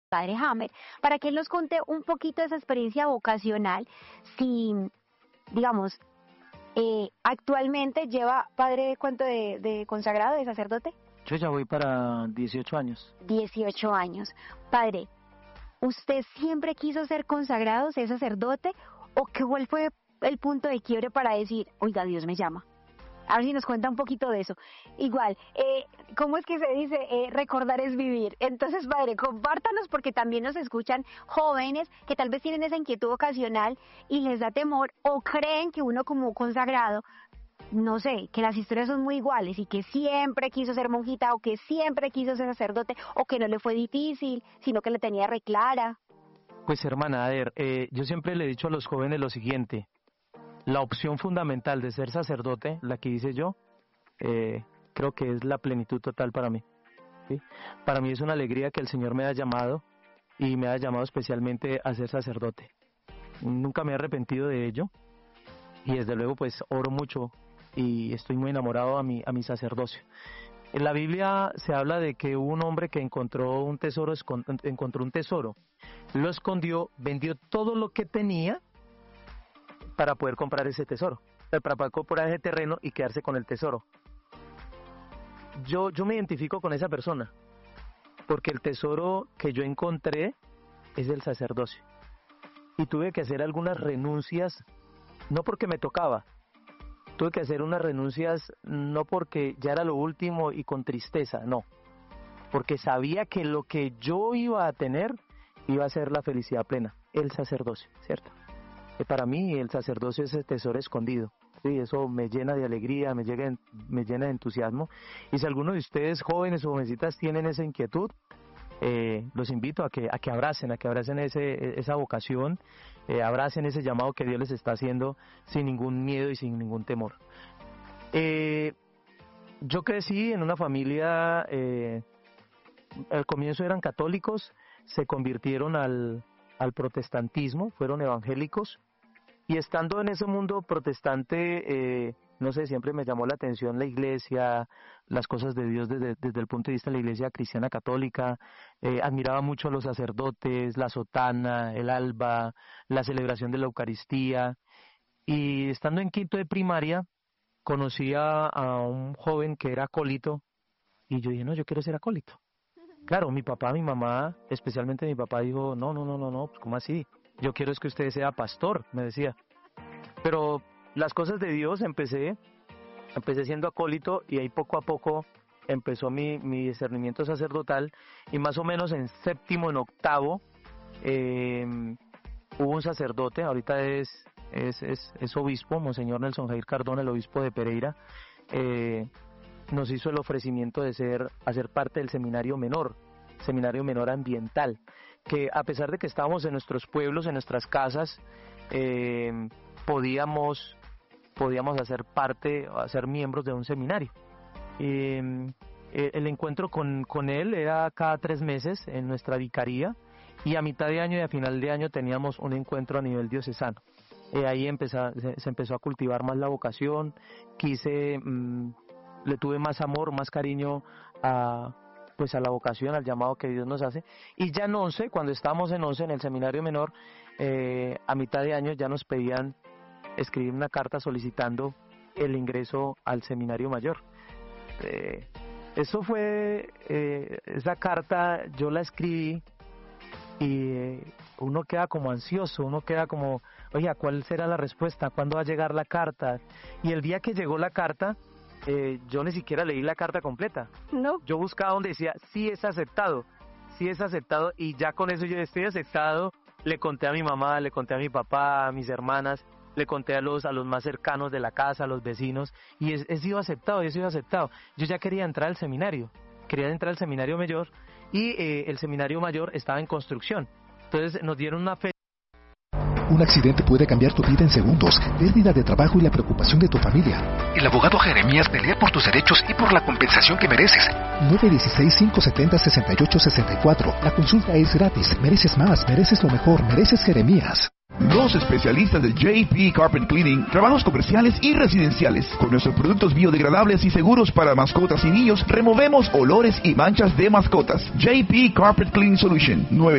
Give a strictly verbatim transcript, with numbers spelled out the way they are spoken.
Padre Hammer, para que él nos cuente un poquito de esa experiencia vocacional, si, digamos, eh, actualmente lleva, Padre, ¿cuánto de, de consagrado, de sacerdote? Yo ya voy para dieciocho años. dieciocho años. Padre, ¿usted siempre quiso ser consagrado, ser sacerdote? ¿O qué cuál fue el punto de quiebre para decir, oiga, Dios me llama? A ver si nos cuenta un poquito de eso. Igual, eh, ¿cómo es que se dice? Eh, recordar es vivir. Entonces, Padre, compártanos, porque también nos escuchan jóvenes que tal vez tienen esa inquietud ocasional y les da temor o creen que uno como consagrado, no sé, que las historias son muy iguales y que siempre quiso ser monjita o que siempre quiso ser sacerdote o que no le fue difícil, sino que le tenía reclara. Pues hermana, a ver, eh, yo siempre le he dicho a los jóvenes lo siguiente. La opción fundamental de ser sacerdote, la que hice yo, eh, creo que es la plenitud total para mí, ¿sí? Para mí es una alegría que el Señor me haya llamado y me haya llamado especialmente a ser sacerdote. Nunca me he arrepentido de ello y desde luego pues oro mucho y estoy muy enamorado a mi, a mi sacerdocio. En la Biblia se habla de que un hombre que encontró un tesoro, encontró un tesoro, lo escondió, vendió todo lo que tenía para poder comprar ese tesoro, para poder comprar ese terreno y quedarse con el tesoro. Yo, yo me identifico con esa persona, porque el tesoro que yo encontré es el sacerdocio. Y tuve que hacer algunas renuncias, no porque me tocaba, tuve que hacer unas renuncias no porque ya era lo último y con tristeza, no, porque sabía que lo que yo iba a tener iba a ser la felicidad plena, el sacerdocio, ¿cierto? Para mí el sacerdocio es el tesoro escondido, sí, eso me llena de alegría, me, llega, me llena de entusiasmo. Y si alguno de ustedes jóvenes o jovencitas tienen esa inquietud, eh, los invito a que, a que abracen, a que abracen ese, esa vocación, eh, abracen ese llamado que Dios les está haciendo sin ningún miedo y sin ningún temor. Eh, yo crecí en una familia, eh, al comienzo eran católicos, se convirtieron al, al protestantismo, fueron evangélicos. Y estando en ese mundo protestante, eh, no sé, siempre me llamó la atención la iglesia, las cosas de Dios desde, desde el punto de vista de la iglesia cristiana católica. Eh, admiraba mucho a los sacerdotes, la sotana, el alba, la celebración de la Eucaristía. Y estando en quinto de primaria, conocí a, a un joven que era acólito y yo dije, no, yo quiero ser acólito. Claro, mi papá, mi mamá, especialmente mi papá dijo, no, no, no, no, no, pues ¿cómo así? Yo quiero es que usted sea pastor, me decía. Pero las cosas de Dios empecé, empecé siendo acólito y ahí poco a poco empezó mi, mi discernimiento sacerdotal y más o menos en séptimo, en octavo, eh, hubo un sacerdote, ahorita es, es, es, es obispo, Monseñor Nelson Jair Cardona, el obispo de Pereira, eh, nos hizo el ofrecimiento de ser, hacer parte del seminario menor, seminario menor ambiental, que a pesar de que estábamos en nuestros pueblos, en nuestras casas, eh, podíamos, podíamos hacer parte, ser miembros de un seminario. Eh, el encuentro con, con él era cada tres meses en nuestra vicaría y a mitad de año y a final de año teníamos un encuentro a nivel diocesano. Eh, ahí empezó, se, se empezó a cultivar más la vocación, quise, mmm, le tuve más amor, más cariño a... pues a la vocación, al llamado que Dios nos hace. Y ya en once, cuando estábamos en once, en el seminario menor, eh, a mitad de año ya nos pedían escribir una carta solicitando el ingreso al seminario mayor. Eh, eso fue, eh, esa carta yo la escribí y eh, uno queda como ansioso, uno queda como, oye, ¿cuál será la respuesta? ¿Cuándo va a llegar la carta? Y el día que llegó la carta, Eh, yo ni siquiera leí la carta completa. No. Yo buscaba donde decía, sí es aceptado, sí es aceptado, y ya con eso yo estoy aceptado. Le conté a mi mamá, le conté a mi papá, a mis hermanas, le conté a los, a los más cercanos de la casa, a los vecinos, y he, he sido aceptado, he sido aceptado. Yo ya quería entrar al seminario, quería entrar al seminario mayor, y eh, el seminario mayor estaba en construcción. Entonces nos dieron una fecha. Un accidente puede cambiar tu vida en segundos, pérdida de trabajo y la preocupación de tu familia. El abogado Jeremías pelea por tus derechos y por la compensación que mereces. nueve uno seis, cinco siete cero, seis ocho seis cuatro. La consulta es gratis. Mereces más, mereces lo mejor, mereces Jeremías. Los especialistas de J P Carpet Cleaning, trabajos comerciales y residenciales. Con nuestros productos biodegradables y seguros para mascotas y niños, removemos olores y manchas de mascotas. J P Carpet Cleaning Solution, nueve